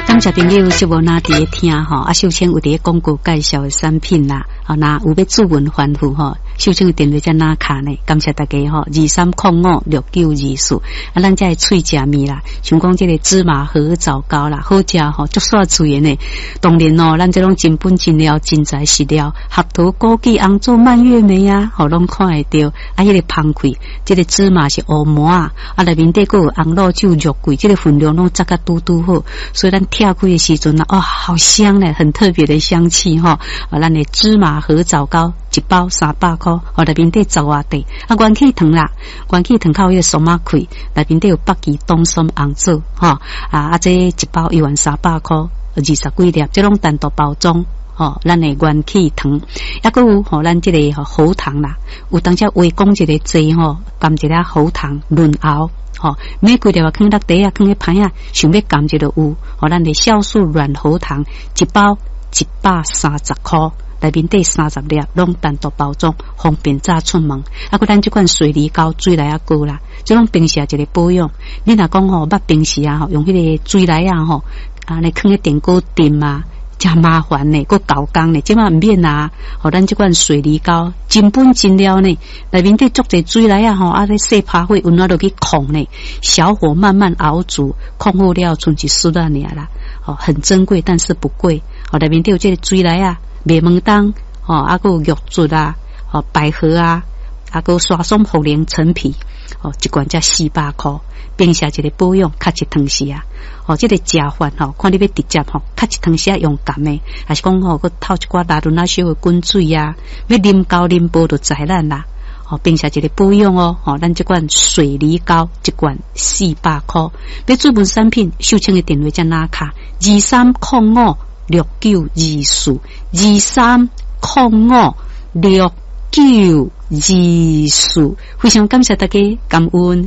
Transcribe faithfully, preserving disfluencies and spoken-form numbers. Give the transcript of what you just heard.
感谢朋友，是无那伫咧听吼，啊，秀清有伫咧广告介绍的产品啦，啊，那有要主文反复吼，秀清的电话在哪卡呢？感谢大家吼，二三零五六九二四，啊，咱这脆食面啦，像讲这个芝麻荷枣糕啦，好食吼，足煞脆的呢。当然哦，咱这种真本真料、真材实料，合桃、枸杞、红枣、蔓越莓啊，吼，拢看会到。啊，迄个芳开，这个芝麻是乌麻啊，啊，内面底个有红露酒、肉桂，这个分量拢扎个嘟嘟好，所以咱跳开的时阵啊，哦，好香呢，很特别的香气哈。啊，咱的芝麻荷枣糕一包三百块，哦，内面底十外块，啊，元气糖啦，元气糖靠迄个松仔开，内面底有北极冬松红枣，哈，啊，啊，这一包一万三百块，二十几粒，这种单独包装。哦，咱的元气糖，抑个有吼，咱这个吼喉糖啦，有当下微讲一个剂吼，含一个喉糖润喉，吼，每几粒啊，放落底啊，放喺盘啊，想要含一个有，吼，咱的酵素软喉糖一包一百三十块，内面底三十粒，拢单独包装，方便早出门。啊，个咱这款水梨膏水来啊膏啦，这种平时啊一个保养，你若讲吼，捌平时啊吼，用迄个水来啊吼，啊，你放喺电锅炖啊。真麻烦呢，个搞工呢，即嘛唔免啊！吼，咱即款水梨膏真本真料呢，内面底足侪水来啊！吼，啊，咧细拍火，温暖落去控呢，小火慢慢熬煮，控好了，剩一丝仔尔啦。哦，很珍贵，但是不贵。哦，内面底有这个水来啊，麦门冬，哦，啊个有玉竹啊，哦，百合啊，啊个刷松茯苓陈皮，哦，一罐才四百块。平时一个保养，较一汤时啊，哦，这个食饭吼，看你要直接吼，较一汤时啊用甘的，还是讲吼，佮透一寡拉伦那小的滚水啊，要啉高啉煲就知咱啦。哦，平时一个保养哦，哦，咱这罐水梨膏一罐四百块，要主文产品，秀清的电话在哪卡？二三零五六九二四，二三零五六九二四，非常感谢大家，感恩。